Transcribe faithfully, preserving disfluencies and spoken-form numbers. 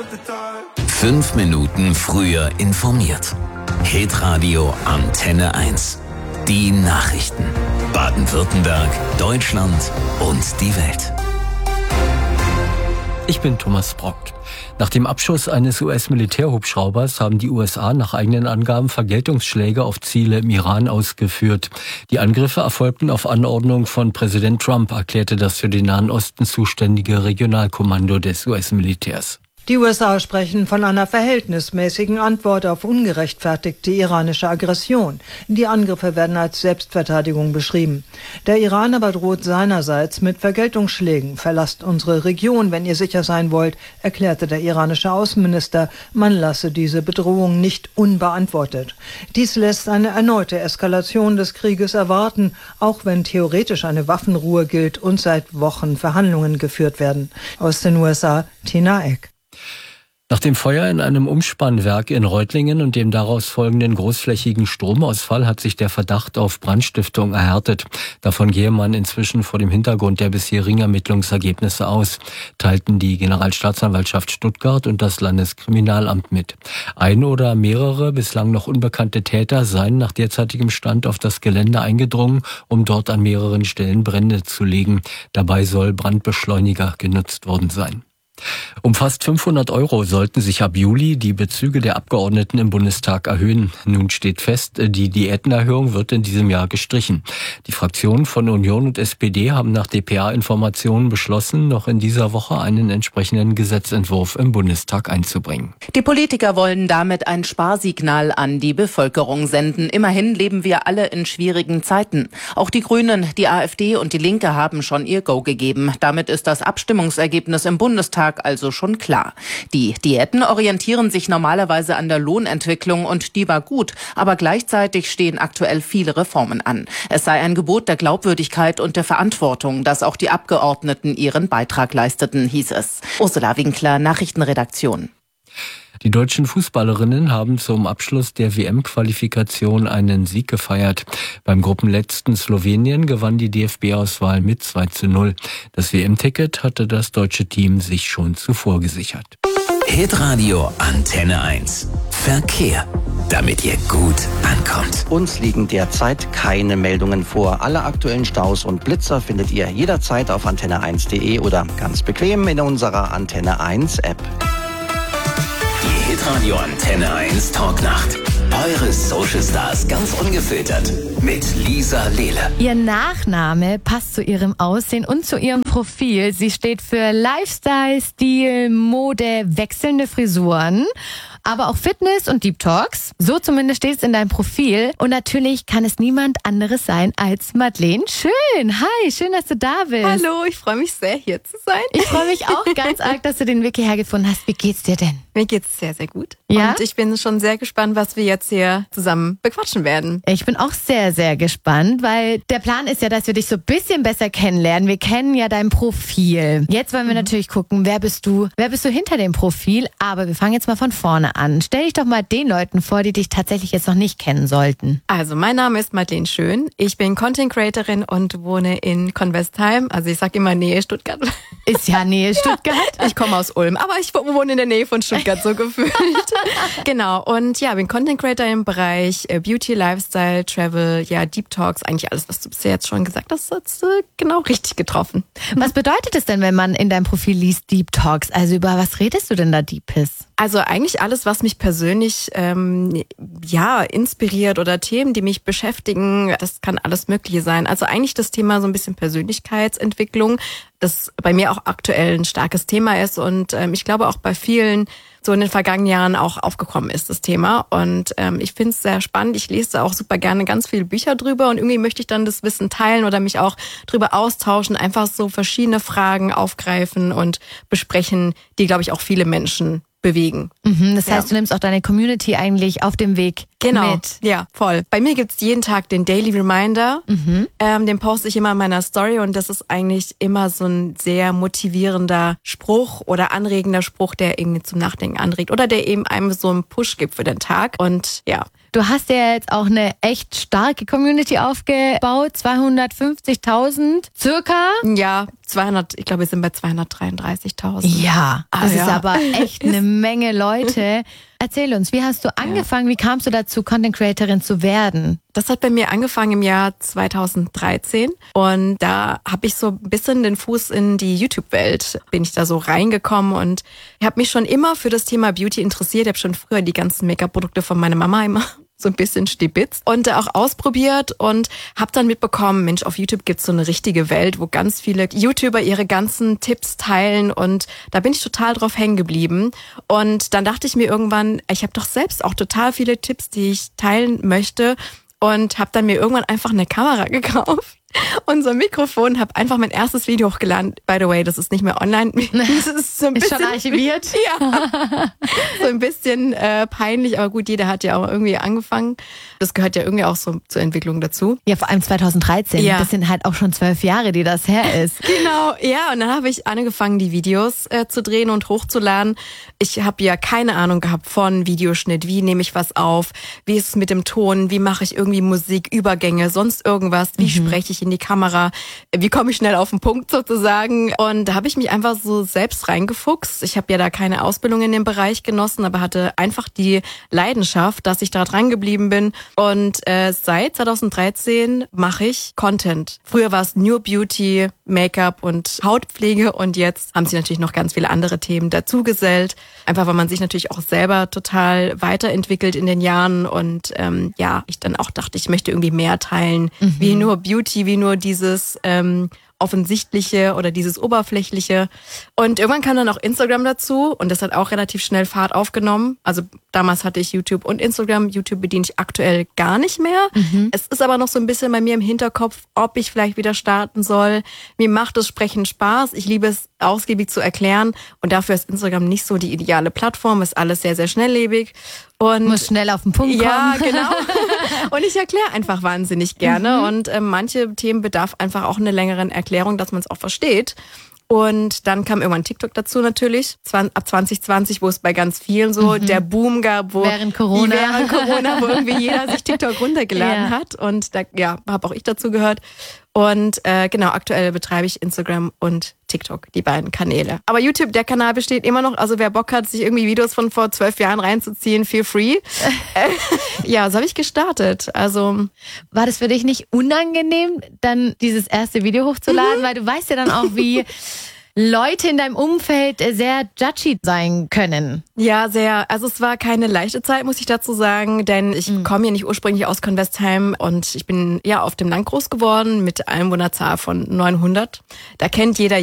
Fünf Minuten früher informiert. Hitradio Antenne eins. Die Nachrichten. Baden-Württemberg, Deutschland und die Welt. Ich bin Thomas Brockt. Nach dem Abschuss eines U S-Militärhubschraubers haben die U S A nach eigenen Angaben Vergeltungsschläge auf Ziele im Iran ausgeführt. Die Angriffe erfolgten auf Anordnung von Präsident Trump, erklärte das für den Nahen Osten zuständige Regionalkommando des U S-Militärs. Die U S A sprechen von einer verhältnismäßigen Antwort auf ungerechtfertigte iranische Aggression. Die Angriffe werden als Selbstverteidigung beschrieben. Der Iran aber droht seinerseits mit Vergeltungsschlägen. Verlasst unsere Region, wenn ihr sicher sein wollt, erklärte der iranische Außenminister. Man lasse diese Bedrohung nicht unbeantwortet. Dies lässt eine erneute Eskalation des Krieges erwarten, auch wenn theoretisch eine Waffenruhe gilt und seit Wochen Verhandlungen geführt werden. Aus den U S A, Tina Eck. Nach dem Feuer in einem Umspannwerk in Reutlingen und dem daraus folgenden großflächigen Stromausfall hat sich der Verdacht auf Brandstiftung erhärtet. Davon gehe man inzwischen vor dem Hintergrund der bisherigen Ermittlungsergebnisse aus, teilten die Generalstaatsanwaltschaft Stuttgart und das Landeskriminalamt mit. Ein oder mehrere bislang noch unbekannte Täter seien nach derzeitigem Stand auf das Gelände eingedrungen, um dort an mehreren Stellen Brände zu legen. Dabei soll Brandbeschleuniger genutzt worden sein. Um fast fünfhundert Euro sollten sich ab Juli die Bezüge der Abgeordneten im Bundestag erhöhen. Nun steht fest, die Diätenerhöhung wird in diesem Jahr gestrichen. Die Fraktionen von Union und S P D haben nach D P A-Informationen beschlossen, noch in dieser Woche einen entsprechenden Gesetzentwurf im Bundestag einzubringen. Die Politiker wollen damit ein Sparsignal an die Bevölkerung senden. Immerhin leben wir alle in schwierigen Zeiten. Auch die Grünen, die AfD und die Linke haben schon ihr Go gegeben. Damit ist das Abstimmungsergebnis im Bundestag also schon klar. Die Diäten orientieren sich normalerweise an der Lohnentwicklung und die war gut, aber gleichzeitig stehen aktuell viele Reformen an. Es sei ein Gebot der Glaubwürdigkeit und der Verantwortung, dass auch die Abgeordneten ihren Beitrag leisteten, hieß es. Ursula Winkler, Nachrichtenredaktion. Die deutschen Fußballerinnen haben zum Abschluss der W M-Qualifikation einen Sieg gefeiert. Beim Gruppenletzten Slowenien gewann die D F B-Auswahl mit zwei zu null. Das W M-Ticket hatte das deutsche Team sich schon zuvor gesichert. Hitradio Antenne eins. Verkehr. Damit ihr gut ankommt. Uns liegen derzeit keine Meldungen vor. Alle aktuellen Staus und Blitzer findet ihr jederzeit auf antenne eins punkt de oder ganz bequem in unserer Antenne eins App. Die Hitradio Antenne eins Talknacht. Eure Social Stars ganz ungefiltert mit Lisa Lehle. Ihr Nachname passt zu ihrem Aussehen und zu ihrem Profil. Sie steht für Lifestyle, Stil, Mode, wechselnde Frisuren, aber auch Fitness und Deep Talks. So zumindest steht es in deinem Profil. Und natürlich kann es niemand anderes sein als Madeleine Schön. Hi, schön, dass du da bist. Hallo, ich freue mich sehr, hier zu sein. Ich freue mich auch ganz arg, dass du den Weg hierher gefunden hast. Wie geht's dir denn? Mir geht's sehr, sehr gut. Ja? Und ich bin schon sehr gespannt, was wir jetzt hier zusammen bequatschen werden. Ich bin auch sehr, sehr gespannt, weil der Plan ist ja, dass wir dich so ein bisschen besser kennenlernen. Wir kennen ja dein Profil. Jetzt wollen wir mhm. natürlich gucken, wer bist du, wer bist du hinter dem Profil? Aber wir fangen jetzt mal von vorne an. Stell dich doch mal den Leuten vor, die dich tatsächlich jetzt noch nicht kennen sollten. Also, mein Name ist Madeleine Schön. Ich bin Content Creatorin und wohne in Convestheim. Also, ich sag immer Nähe Stuttgart. Ist ja Nähe Stuttgart. Ja, ich komme aus Ulm, aber ich wohne in der Nähe von Stuttgart, so gefühlt. Genau. Und ja, bin Content Creator im Bereich Beauty, Lifestyle, Travel, ja, Deep Talks. Eigentlich alles, was du bisher jetzt schon gesagt hast, hast du genau richtig getroffen. Was bedeutet es denn, wenn man in deinem Profil liest Deep Talks? Also, über was redest du denn da Deepes? Also eigentlich alles, was mich persönlich ähm, ja inspiriert oder Themen, die mich beschäftigen, das kann alles Mögliche sein. Also eigentlich das Thema so ein bisschen Persönlichkeitsentwicklung, das bei mir auch aktuell ein starkes Thema ist und ähm, ich glaube auch bei vielen so in den vergangenen Jahren auch aufgekommen ist, das Thema. Und ähm, ich finde es sehr spannend. Ich lese da auch super gerne ganz viele Bücher drüber und irgendwie möchte ich dann das Wissen teilen oder mich auch drüber austauschen, einfach so verschiedene Fragen aufgreifen und besprechen, die, glaube ich, auch viele Menschen bewegen. Mhm, das heißt, ja. Du nimmst auch deine Community eigentlich auf dem Weg genau. mit. Ja, voll. Bei mir gibt's jeden Tag den Daily Reminder. Mhm. Ähm, den poste ich immer in meiner Story und das ist eigentlich immer so ein sehr motivierender Spruch oder anregender Spruch, der irgendwie zum Nachdenken anregt oder der eben einem so einen Push gibt für den Tag. Und ja. Du hast ja jetzt auch eine echt starke Community aufgebaut, zweihundertfünfzigtausend circa. Ja, zweihundert, ich glaube, wir sind bei zweihundertdreiunddreißigtausend. Ja, das ah, ja. ist aber echt eine Menge Leute. Erzähl uns, wie hast du angefangen, wie kamst du dazu, Content Creatorin zu werden? Das hat bei mir angefangen im Jahr zweitausenddreizehn und da habe ich so ein bisschen den Fuß in die YouTube-Welt, bin ich da so reingekommen und habe mich schon immer für das Thema Beauty interessiert. Ich habe schon früher die ganzen Make-up-Produkte von meiner Mama immer so ein bisschen stibitzt und auch ausprobiert und habe dann mitbekommen, Mensch, auf YouTube gibt's so eine richtige Welt, wo ganz viele YouTuber ihre ganzen Tipps teilen und da bin ich total drauf hängen geblieben. Und dann dachte ich mir irgendwann, ich habe doch selbst auch total viele Tipps, die ich teilen möchte und habe dann mir irgendwann einfach eine Kamera gekauft. Und so ein Mikrofon, habe einfach mein erstes Video hochgeladen. By the way, das ist nicht mehr online. Das ist so ein bisschen ist schon archiviert. Ja, so ein bisschen äh, peinlich, aber gut, jeder hat ja auch irgendwie angefangen. Das gehört ja irgendwie auch so zur Entwicklung dazu. Ja, vor allem zweitausenddreizehn. Ja. Das sind halt auch schon zwölf Jahre, die das her ist. Genau, ja. Und dann habe ich angefangen, die Videos äh, zu drehen und hochzuladen. Ich habe ja keine Ahnung gehabt von Videoschnitt. Wie nehme ich was auf? Wie ist es mit dem Ton? Wie mache ich irgendwie Musik, Übergänge, sonst irgendwas? Wie mhm. spreche ich in die Kamera? Wie komme ich schnell auf den Punkt sozusagen? Und da habe ich mich einfach so selbst reingefuchst. Ich habe ja da keine Ausbildung in dem Bereich genossen, aber hatte einfach die Leidenschaft, dass ich da dran geblieben bin. Und äh, seit zweitausenddreizehn mache ich Content. Früher war es nur Beauty, Make-up und Hautpflege und jetzt haben sich natürlich noch ganz viele andere Themen dazugesellt. Einfach weil man sich natürlich auch selber total weiterentwickelt in den Jahren und ähm, ja, ich dann auch dachte, ich möchte irgendwie mehr teilen, mhm. wie nur Beauty, wie nur dieses ähm, Offensichtliche oder dieses Oberflächliche. Und irgendwann kam dann auch Instagram dazu und das hat auch relativ schnell Fahrt aufgenommen. Also damals hatte ich YouTube und Instagram. YouTube bediene ich aktuell gar nicht mehr. Mhm. Es ist aber noch so ein bisschen bei mir im Hinterkopf, ob ich vielleicht wieder starten soll. Mir macht das Sprechen Spaß. Ich liebe es, ausgiebig zu erklären. Und dafür ist Instagram nicht so die ideale Plattform. Ist alles sehr, sehr schnelllebig. Und muss schnell auf den Punkt kommen. Ja, genau. Und ich erkläre einfach wahnsinnig gerne. Mhm. Und äh, manche Themen bedarf einfach auch eine längeren Erklärung, dass man es auch versteht. Und dann kam irgendwann TikTok dazu natürlich, ab zwanzig zwanzig, wo es bei ganz vielen so mhm. der Boom gab, wo während Corona, während Corona, wo irgendwie jeder sich TikTok runtergeladen ja. hat. Und da ja, habe auch ich dazu gehört. Und äh, genau, aktuell betreibe ich Instagram und TikTok, die beiden Kanäle. Aber YouTube, der Kanal besteht immer noch. Also wer Bock hat, sich irgendwie Videos von vor zwölf Jahren reinzuziehen, feel free. Ja, so habe ich gestartet. Also war das für dich nicht unangenehm, dann dieses erste Video hochzuladen? Mhm. Weil du weißt ja dann auch, wie Leute in deinem Umfeld sehr judgy sein können. Ja, sehr. Also es war keine leichte Zeit, muss ich dazu sagen, denn ich mhm. komme ja nicht ursprünglich aus Convestheim und ich bin ja auf dem Land groß geworden mit Einwohnerzahl von neunhundert. Da kennt jeder